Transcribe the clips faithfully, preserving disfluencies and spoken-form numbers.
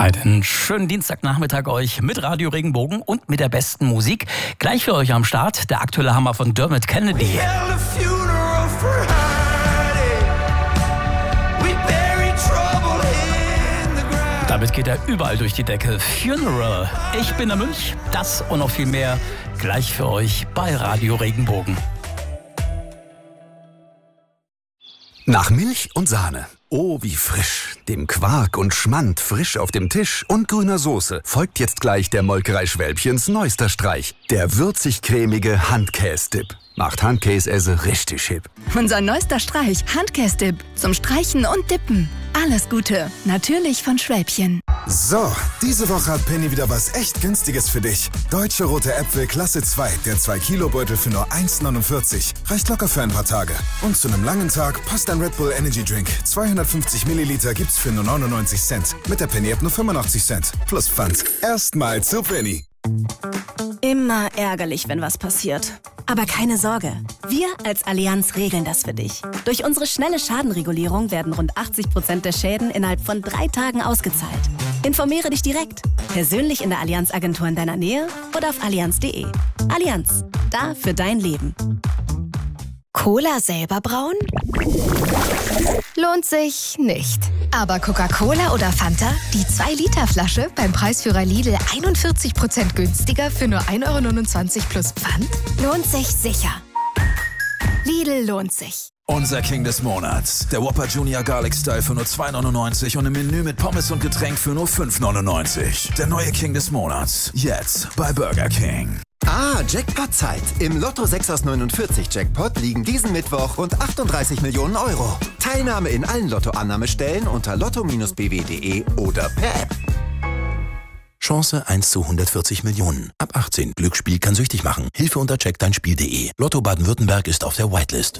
Einen schönen Dienstagnachmittag euch mit Radio Regenbogen und mit der besten Musik. Gleich für euch am Start der aktuelle Hammer von Dermot Kennedy. Damit geht er überall durch die Decke. Funeral. Ich bin der Münch. Das und noch viel mehr gleich für euch bei Radio Regenbogen. Nach Milch und Sahne. Oh, wie frisch. Dem Quark und Schmand frisch auf dem Tisch und grüner Soße folgt jetzt gleich der Molkerei Schwälbchens neuester Streich. Der würzig-cremige Handkäse-Dip. Macht Handkäse richtig hip. Unser neuester Streich, Handkäse-Dip. Zum Streichen und Dippen. Alles Gute. Natürlich von Schwälbchen. So, diese Woche hat Penny wieder was echt Günstiges für dich. Deutsche rote Äpfel Klasse zwei, der zwei Kilo Beutel für nur eins neunundvierzig. Reicht locker für ein paar Tage. Und zu einem langen Tag passt ein Red Bull Energy Drink. zweihundertfünfzig Milliliter gibt's für nur neunundneunzig Cent. Mit der Penny-App nur fünfundachtzig Cent. Plus Pfand. Erstmal zu Penny. Immer ärgerlich, wenn was passiert. Aber keine Sorge, wir als Allianz regeln das für dich. Durch unsere schnelle Schadenregulierung werden rund achtzig Prozent der Schäden innerhalb von drei Tagen ausgezahlt. Informiere dich direkt, persönlich in der Allianz-Agentur in deiner Nähe oder auf allianz punkt de. Allianz, da für dein Leben. Cola selber brauen? Lohnt sich nicht. Aber Coca-Cola oder Fanta? Die zwei Liter Flasche beim Preisführer Lidl einundvierzig Prozent günstiger für nur ein Euro neunundzwanzig plus Pfand? Lohnt sich sicher. Lidl lohnt sich. Unser King des Monats. Der Whopper Junior Garlic Style für nur zwei neunundneunzig und im Menü mit Pommes und Getränk für nur fünf neunundneunzig. Der neue King des Monats. Jetzt bei Burger King. Ah, Jackpot-Zeit. Im Lotto sechs aus neunundvierzig Jackpot liegen diesen Mittwoch rund achtunddreißig Millionen Euro. Teilnahme in allen Lottoannahmestellen unter lotto Bindestrich b w punkt de oder per App. Chance eins zu hundertvierzig Millionen. Ab achtzehn. Glücksspiel kann süchtig machen. Hilfe unter check dein Spiel punkt de. Lotto Baden-Württemberg ist auf der Whitelist.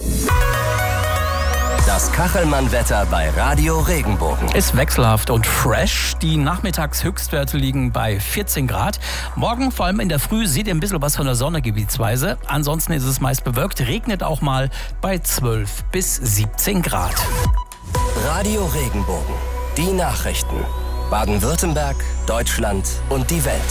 Das Kachelmann-Wetter bei Radio Regenbogen. Ist wechselhaft und fresh. Die Nachmittagshöchstwerte liegen bei vierzehn Grad. Morgen, vor allem in der Früh, seht ihr ein bisschen was von der Sonne gebietsweise. Ansonsten ist es meist bewölkt. Regnet auch mal bei zwölf bis siebzehn Grad. Radio Regenbogen. Die Nachrichten. Baden-Württemberg, Deutschland und die Welt.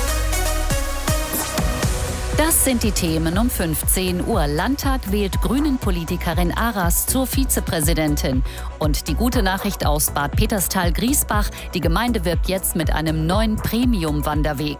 Das sind die Themen um fünfzehn Uhr. Landtag wählt Grünen-Politikerin Aras zur Vizepräsidentin. Und die gute Nachricht aus Bad Peterstal-Griesbach: Die Gemeinde wirbt jetzt mit einem neuen Premium-Wanderweg.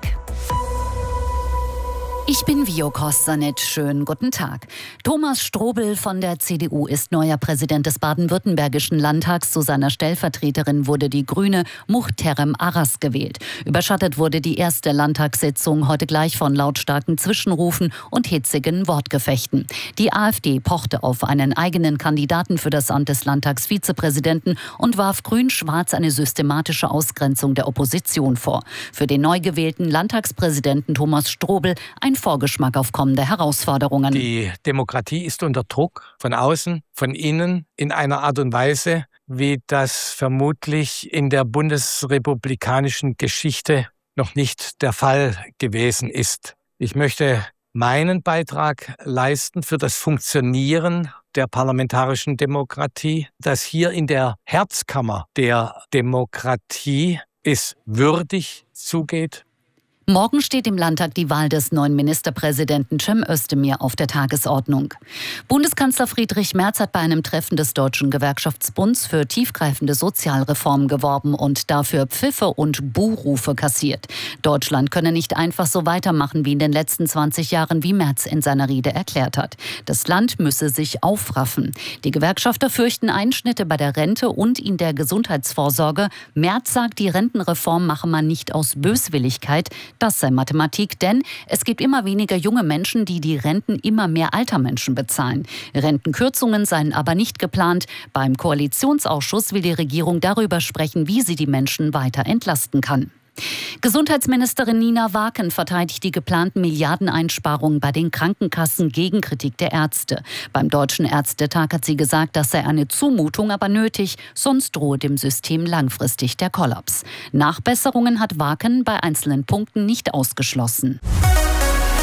Ich bin Vio Kostanec. Schönen guten Tag. Thomas Strobel von der C D U ist neuer Präsident des baden-württembergischen Landtags. Zu seiner Stellvertreterin wurde die Grüne Muhterem Aras gewählt. Überschattet wurde die erste Landtagssitzung heute gleich von lautstarken Zwischenrufen und hitzigen Wortgefechten. Die AfD pochte auf einen eigenen Kandidaten für das Amt des Landtagsvizepräsidenten und warf Grün-Schwarz eine systematische Ausgrenzung der Opposition vor. Für den neu gewählten Landtagspräsidenten Thomas Strobel ein Vorgeschmack auf kommende Herausforderungen. Die Demokratie ist unter Druck von außen, von innen, in einer Art und Weise, wie das vermutlich in der bundesrepublikanischen Geschichte noch nicht der Fall gewesen ist. Ich möchte meinen Beitrag leisten für das Funktionieren der parlamentarischen Demokratie, dass hier in der Herzkammer der Demokratie es würdig zugeht. Morgen steht im Landtag die Wahl des neuen Ministerpräsidenten Cem Özdemir auf der Tagesordnung. Bundeskanzler Friedrich Merz hat bei einem Treffen des Deutschen Gewerkschaftsbunds für tiefgreifende Sozialreformen geworben und dafür Pfiffe und Buhrufe kassiert. Deutschland könne nicht einfach so weitermachen wie in den letzten zwanzig Jahren, wie Merz in seiner Rede erklärt hat. Das Land müsse sich aufraffen. Die Gewerkschafter fürchten Einschnitte bei der Rente und in der Gesundheitsvorsorge. Merz sagt, die Rentenreform mache man nicht aus Böswilligkeit. Das sei Mathematik, denn es gibt immer weniger junge Menschen, die die Renten immer mehr alter Menschen bezahlen. Rentenkürzungen seien aber nicht geplant. Beim Koalitionsausschuss will die Regierung darüber sprechen, wie sie die Menschen weiter entlasten kann. Gesundheitsministerin Nina Waken verteidigt die geplanten Milliardeneinsparungen bei den Krankenkassen gegen Kritik der Ärzte. Beim Deutschen Ärztetag hat sie gesagt, das sei eine Zumutung, aber nötig, sonst drohe dem System langfristig der Kollaps. Nachbesserungen hat Waken bei einzelnen Punkten nicht ausgeschlossen.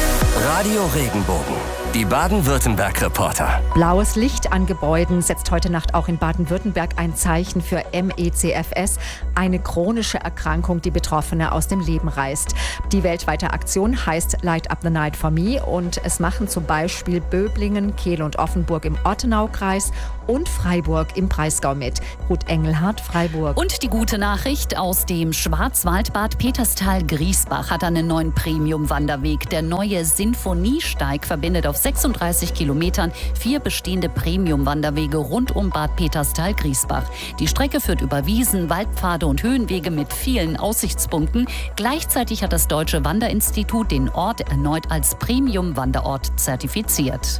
Radio Regenbogen. Die Baden-Württemberg-Reporter. Blaues Licht an Gebäuden setzt heute Nacht auch in Baden-Württemberg ein Zeichen für M E C F S, eine chronische Erkrankung, die Betroffene aus dem Leben reißt. Die weltweite Aktion heißt Light Up the Night for Me und es machen zum Beispiel Böblingen, Kehl und Offenburg im Ortenaukreis und Freiburg im Breisgau mit. Ruth Engelhardt, Freiburg. Und die gute Nachricht aus dem Schwarzwald Bad Peterstal-Griesbach hat einen neuen Premium-Wanderweg. Der neue Sinfoniesteig verbindet auf sechsunddreißig Kilometern vier bestehende Premium-Wanderwege rund um Bad Peterstal-Griesbach. Die Strecke führt über Wiesen, Waldpfade und Höhenwege mit vielen Aussichtspunkten. Gleichzeitig hat das Deutsche Wanderinstitut den Ort erneut als Premium-Wanderort zertifiziert.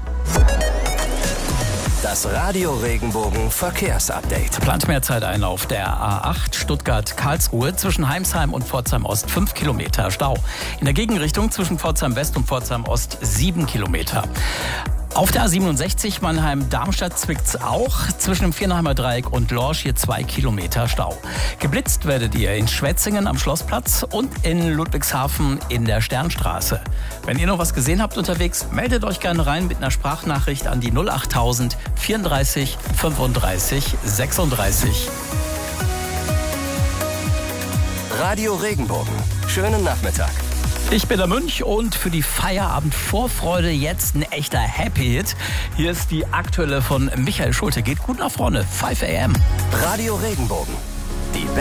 Das Radio Regenbogen Verkehrsupdate. Plant mehr Zeit ein auf der A acht Stuttgart-Karlsruhe zwischen Heimsheim und Pforzheim Ost fünf Kilometer Stau. In der Gegenrichtung zwischen Pforzheim West und Pforzheim Ost sieben Kilometer. Auf der A siebenundsechzig Mannheim-Darmstadt zwickt's auch. Zwischen dem Viernheimer Dreieck und Lorsch hier zwei Kilometer Stau. Geblitzt werdet ihr in Schwetzingen am Schlossplatz und in Ludwigshafen in der Sternstraße. Wenn ihr noch was gesehen habt unterwegs, meldet euch gerne rein mit einer Sprachnachricht an die null achttausend vierunddreißig fünfunddreißig sechsunddreißig. Radio Regenbogen. Schönen Nachmittag. Ich bin der Münch und für die Feierabend-Vorfreude jetzt ein echter Happy-Hit. Hier ist die aktuelle von Michael Schulte. Geht gut nach vorne. fünf a m. Radio Regenbogen.